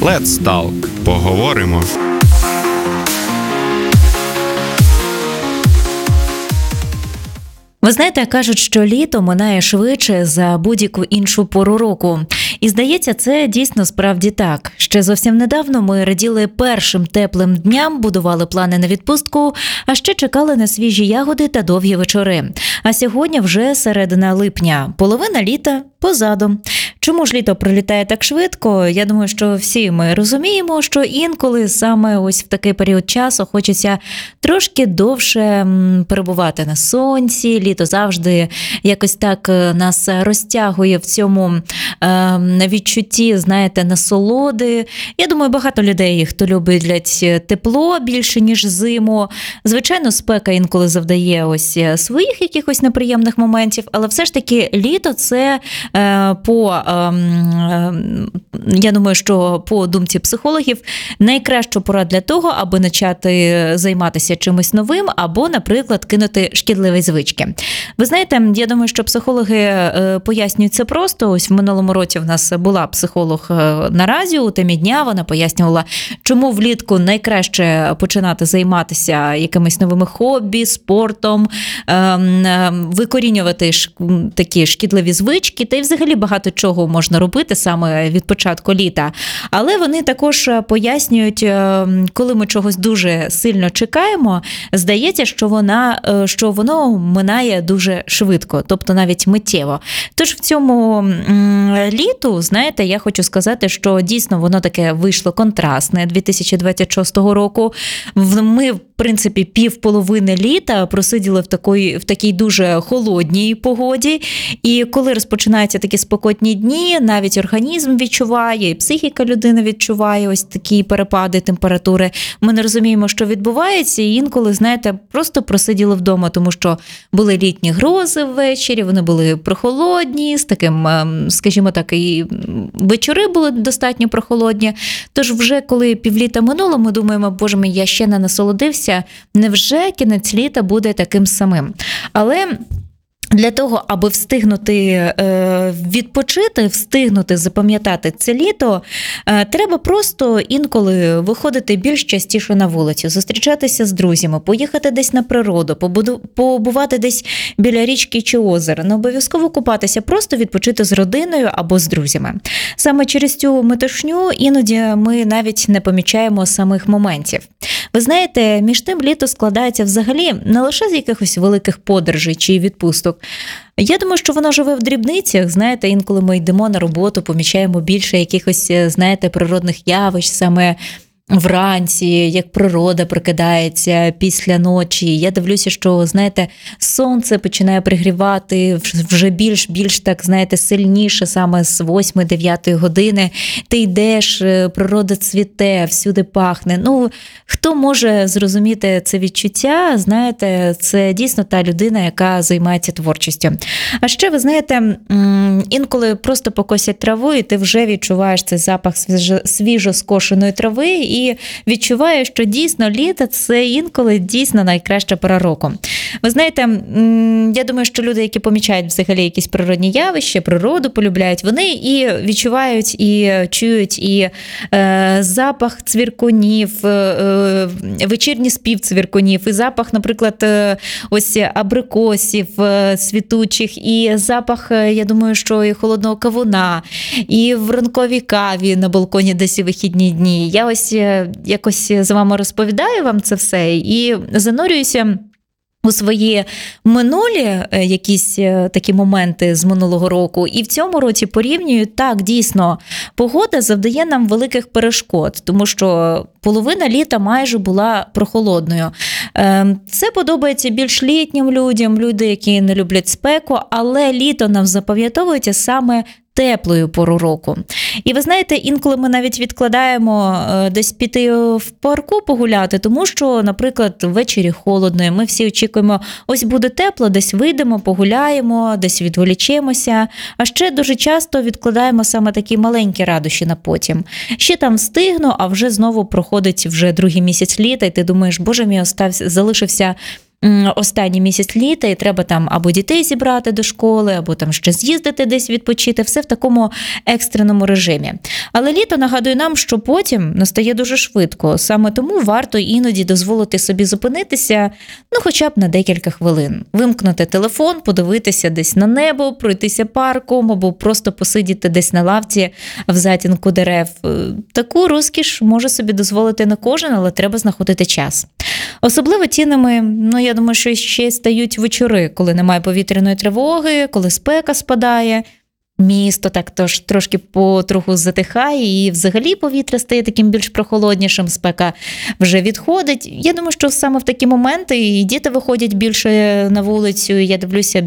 Let's Talk. Поговоримо. Ви знаєте, кажуть, що літо минає швидше за будь-яку іншу пору року. І здається, це дійсно справді так. Ще зовсім недавно ми раділи першим теплим дням, будували плани на відпустку, а ще чекали на свіжі ягоди та довгі вечори. А сьогодні вже середина липня, половина літа позаду. Чому ж літо пролітає так швидко? Я думаю, що всі ми розуміємо, що інколи саме ось в такий період часу хочеться трошки довше перебувати на сонці. Літо завжди якось так нас розтягує в цьому відчутті, знаєте, насолоди. Я думаю, багато людей, хто люблять тепло більше, ніж зиму. Звичайно, спека інколи завдає ось своїх якихось неприємних моментів, але все ж таки літо – це я думаю, що по думці психологів найкраща пора для того, аби почати займатися чимось новим або, наприклад, кинути шкідливі звички. Ви знаєте, я думаю, що психологи пояснюють це просто. Ось в минулому році в нас була психолог на радіо, у темі дня, вона пояснювала, чому влітку найкраще починати займатися якимись новими хобі, спортом, викорінювати такі шкідливі звички, та й взагалі багато чого можна робити саме від початку літа. Але вони також пояснюють, коли ми чогось дуже сильно чекаємо, здається, що воно минає дуже швидко, тобто навіть миттєво. Тож в цьому літу, знаєте, я хочу сказати, що дійсно воно таке вийшло контрастне 2026 року. Ми, в принципі, півполовини літа просиділи в такій дуже холодній погоді. І коли розпочинаються такі спекотні дні, навіть організм відчуває, і психіка людини відчуває ось такі перепади температури. Ми не розуміємо, що відбувається, і інколи, знаєте, просто просиділи вдома, тому що були літні грози ввечері, вони були прохолодні, з таким, скажімо так, і вечори були достатньо прохолодні. Тож вже коли півліта минуло, ми думаємо, боже мій, я ще не насолодився, невже кінець літа буде таким самим? Але для того, аби встигнути відпочити, встигнути запам'ятати це літо, треба просто інколи виходити більш частіше на вулицю, зустрічатися з друзями, поїхати десь на природу, побувати десь біля річки чи озера, не обов'язково купатися, просто відпочити з родиною або з друзями. Саме через цю метушню іноді ми навіть не помічаємо самих моментів. Ви знаєте, між тим літо складається взагалі не лише з якихось великих подорожей чи відпусток. Я думаю, що воно живе в дрібницях, знаєте, інколи ми йдемо на роботу, помічаємо більше якихось, знаєте, природних явищ, саме вранці, як природа прокидається після ночі. Я дивлюся, що, знаєте, сонце починає пригрівати вже більш так, знаєте, сильніше, саме з 8-9 години. Ти йдеш, природа цвіте, всюди пахне. Ну, хто може зрозуміти це відчуття, знаєте, це дійсно та людина, яка займається творчістю. А ще, ви знаєте, інколи просто покосять траву, і ти вже відчуваєш цей запах свіжо скошеної трави, і відчуваю, що дійсно літо – це інколи дійсно найкраща пора року. Ви знаєте, я думаю, що люди, які помічають взагалі якісь природні явища, природу полюбляють, вони і відчувають, і чують і запах цвіркунів, вечірній спів цвіркунів, і запах, наприклад, ось абрикосів цвітучих, і запах, я думаю, що і холодного кавуна, і в ранковій каві на балконі десь у вихідні дні. Я ось якось з вами розповідаю вам це все і занурююся у свої минулі якісь такі моменти з минулого року. І в цьому році порівнюю, так, дійсно, погода завдає нам великих перешкод, тому що половина літа майже була прохолодною. Це подобається більш літнім людям, люди, які не люблять спеку, але літо нам запам'ятовується саме теплою пору року. І ви знаєте, інколи ми навіть відкладаємо десь піти в парку погуляти, тому що, наприклад, ввечері холодно, і ми всі очікуємо, ось буде тепло, десь вийдемо, погуляємо, десь відволічемося. А ще дуже часто відкладаємо саме такі маленькі радощі на потім. Ще там встигну, а вже знову проходить вже другий місяць літа, і ти думаєш, боже мій, залишився останній місяць літа, і треба там або дітей зібрати до школи, або там ще з'їздити десь відпочити, все в такому екстреному режимі. Але літо нагадує нам, що потім настає дуже швидко. Саме тому варто іноді дозволити собі зупинитися, хоча б на декілька хвилин. Вимкнути телефон, подивитися десь на небо, пройтися парком, або просто посидіти десь на лавці в затінку дерев. Таку розкіш може собі дозволити не кожен, але треба знаходити час. Особливо цінними, я думаю, що ще стають вечори, коли немає повітряної тривоги, коли спека спадає, місто так трошки потроху затихає, і взагалі повітря стає таким більш прохолоднішим, спека вже відходить. Я думаю, що саме в такі моменти і діти виходять більше на вулицю, і я дивлюся,